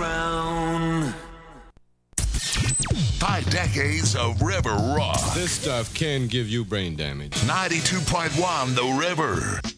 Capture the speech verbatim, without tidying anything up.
around. Five decades of River Rock. This stuff can give you brain damage. ninety-two point one The River.